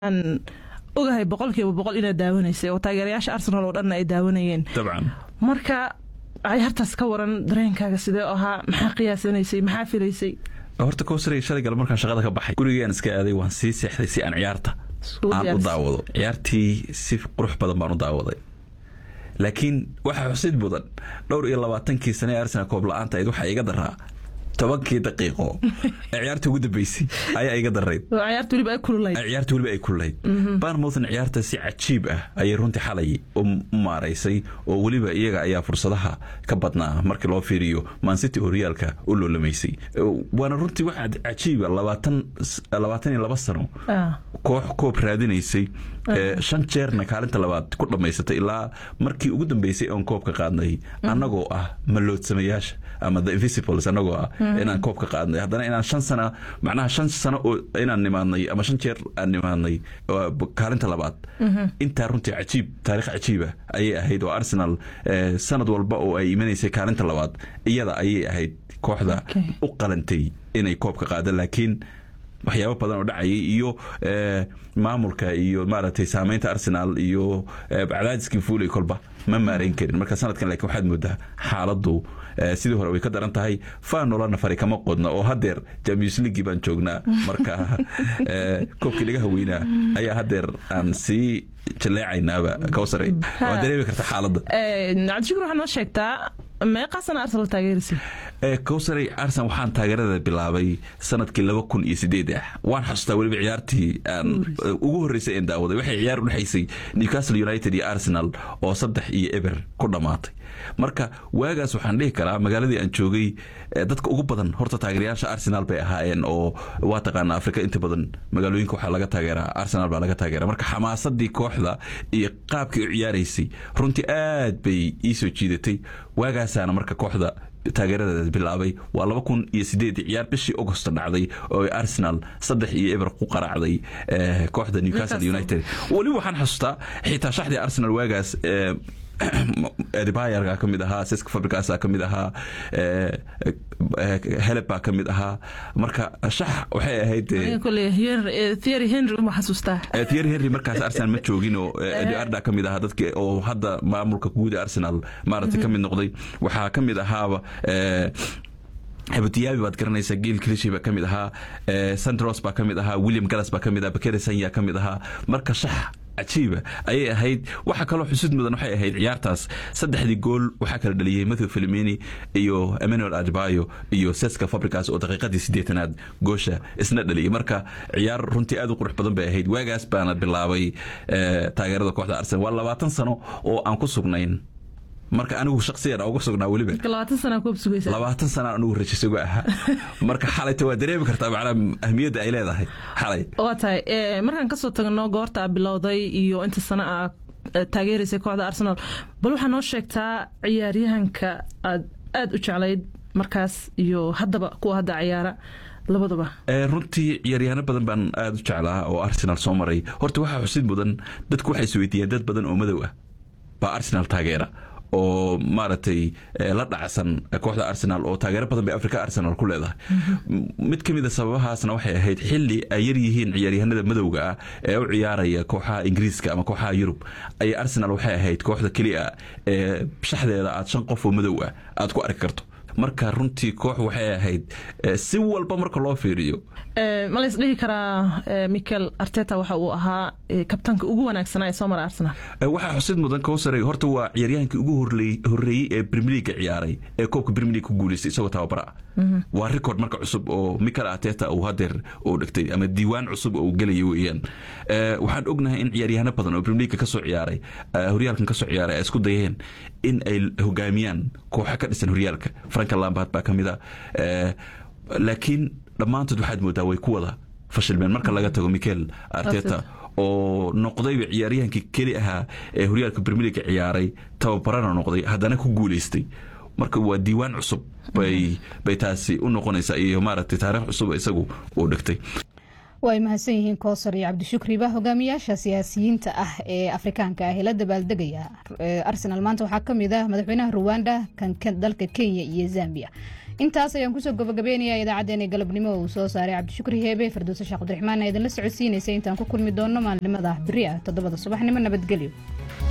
aan ogahay boqolkiiba boqol inaad daawanaysay oo taageerayaasha Arsenal oo dhan ay daawanayeen طبعا marka ciyaartaas ka waran dareenkaaga sidee ahaa maxaa qiyaasanaysay maxaa filaysay horta Kowsari shalay gal markaan shaqada ka baxay gurigeen iska aaday waan sii seexday si aan ciyaarta aan u daawado ciyaartii si qurux badan baan u daawaday laakiin waxa xusid mudan dhowr iyo 20 sano Arsenal koob la'aanta ay waxa iga daraa 10 daqiiqo ciyaarta ugu dambeysay ayaa iga dareyd ciyaartu waliba ay kululayd Bournemouth ciyaarta si cajiib ah ay runtii xalay u maareysay oo waliba iyaga ayaa fursadaha ka badnaa markii loo fiiriyo Man City oo Realka u loolamaysay waana runtii waxa cajiib 22 sano koob raadinaysay shan jeerna kaalinta labaad ku dhameysatay ilaa markii ugu dambeysay oo koobka qaadnay anagoo ah maloodsamayaasha ama the invisibles anagoo ah inaan koobka qaadnay haddana inaan 5 sano macnaha 5 sano oo inaan nimaadnay ama 5 jeer aan nimaadnay kaalinta labaad inta runtii cajiib taariikh cajiib ah ay ahayd oo Arsenal sanad walba oo ay imaneysay kaalinta labaad iyada ay ahayd kooxda u qalantay inay koobka qaadaan laakiin waxyaabo badan oo dhacay iyo maamulka iyo maaragtay saameynta Arsenal iyo cadaadiskii fuulay kolba ma maareyn karin marka sanadkan laakiin waxaad moodaa xaaladdu sidii hore way ka daran tahay faanolana fari kama qodna oo hadeer Champions League baan joognaa marka koobkii laga haweynaa ayaa hadeer aan sii jaleecaynaaba Kowsari waa dareemi kartaa xaaladda Cabdishukri waxaad noo sheegtaa meeqa sano Arsenal taageerisay Kowsari Arsenal waxaan taageerada bilaabay sanadkii 2008 waan xasuustaa waliba ciyaartii aan ugu horeysay in daawaday waxay ciyaar u dhaxaysay Newcastle United iyo Arsenal oo 3-0 ku dhamaatay marka waagaas waxaan dhihi karaa magaaladii aan joogay dadka ugu badan horta taageerayaasha Arsenal bay ahaayeen oo waa taqaan Afrika inta badan magaalooyinka waxa laga taageeraa Arsenal baa laga taageeraa marka xamaasadii kooxda iyo qaabkii u ciyaaraysay runtii aad bay ii soo jiidatay waagaasana marka kooxda taageerada bilaabay waa 2008 ciyaar bishii August dhacday oo Arsenal 3-0 ku qaraacday kooxda Newcastle United wali waxaan xasuustaa xitaa shaxdii Arsenal waagaas Adebayor kamid ahaa Cesc Fabregas kamid ahaa Heleba kamid ahaa marka shax waxay ahayd Thierry Henry ma xasuustaa Thierry Henry markaas Arsenal ma joogin oo Arda kamid ahaa dadka oo hadda maamulka guud Arsenal maaragtay kamid noqday waxa kamid ahaa Habtiyabi baad garanaysaa Gil Clichy ba kamid ahaa Sandros ba kamid ahaa William Gallas ba kamid ahaa Bakary Sanya kamid ahaa marka shax cajiiba ay ahayd waxa kale xusid mudan waxay ahayd ciyaartaas 3 gool waxa kala dhaliyay Matthew Fellaini iyo Emmanuel Adebayo iyo Cesc Fabregas oo daqiiqadii 8aad goosha isna dhaliyay marka ciyaar runtii aad u qurux badan bay ahayd waagaas baana bilaabay taageerada kooxda Arsenal waa 20 sano oo aan ku sugnayn marka anigu shakhsiyan uga sugnaa waliba 20 sano koob sugaysa 20 sano anigu rajaysiga aha marka xalayta waa dareemi kartaa macna ahmiyada ay leedahay xalay oo tahay markaan ka soo tagno goorta bilowday iyo inta sano taageerisay kooxda Arsenal bal waxa noo sheegtaa ciyaaryahanka aad u jeclayd markaas iyo haddaba kuwa hadda ciyaara labadaba runtii ciyaaryahanno badan baan aad u jeclaa oo Arsenal soo maray horta waxa xusid mudan dadku waxay isweydiiyeen dad badan oo madow ah ba Arsenal taageera oo maaragtay la dhacsan kooxda Arsenal oo taageero badan bay Afrika Arsenal ku leedahay mid kamid ah sababahaasna waxay ahayd xilli ay yar yihiin ciyaaryahanada madowga ah ee u ciyaaraya kooxaha Ingiriiska ama kooxaha Yurub ay Arsenal waxay ahayd kooxda kaliya ee shaxdeeda aad 5 qof oo madow ah aad ku arki karto marka runtii koox waxay ahayd si walba marka loo fiiriyo ma la isdhihi karaa Mikel Arteta waxa uu ahaa kabtanka ugu wanaagsan ee Soomaaliya Arsenal waxa xusid mudan Kowsari horta waa ciyaaryahankii ugu horeeyay ee Premier League ciyaaray ee koobka Premier League ku guuleystay isagoo tababara waa record marka cusub oo Mikel Arteta uu hadeer oo dhigtay ama diiwaan cusub oo galay weeyaan waxaan ognahay in ciyaaryahanno badan oo Premier League ka soo ciyaaray horyaalkan ka soo ciyaaray ay isku dayeen in ay hogaamiyaan kooxo ka dhisan horyaalka Frank Lampard baa kamida laakiin dhamaantood waxaad moodaa way ku wada fashilmeen marka laga tago Mikel Arteta oo noqday ciyaaryahankii kali ahaa ee horyaalka Premier League ciyaaray tababarana noqday haddana ku guuleystay marka waa diiwaan cusub bay taasi u noqonaysaa iyo maaragtay taariikh cusub isagu uu dhigtay way mahadsan yihiin Kowsar iyo Cabdishukri ba hogaamiyaasha siyaasiyiinta ah ee Afrikaanka ah la dabaaldegaya Arsenal maanta waxaa kamid ah madaxweynaha Rwanda kan dalka Kenya iyo Zambia intaas ayaan kusoo gabagabeynayaa idaacadeena galabnimo uu soo saaray Cabdishukri Heebe Firdawsi Sheekh Cabdiraxmaan idin la socodsiinaysa intaan ku kulmi doono maalimada bari ah 7 subaxnimo nabadgelyo